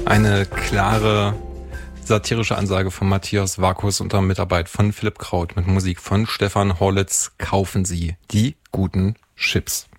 Eine klare satirische Ansage von Matthias Vakus unter Mitarbeit von Philipp Kraut mit Musik von Stefan Horlitz. Kaufen Sie die guten Chips.